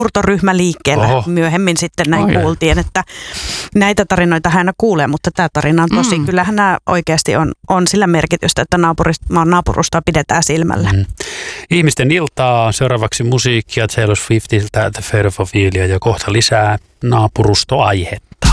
murtoryhmä liikkeellä. Myöhemmin sitten näin kuultiin, että näitä tarinoita hän aina kuulee, mutta tämä tarina on tosi. Kyllähän nämä oikeasti on sillä merkitystä, että naapurustoa pidetään silmällä. Ihmisten iltaa, seuraavaksi musiikkia Taylor Swiftiltä, The Fate of Ophelia ja kohta lisää naapurustoaihetta.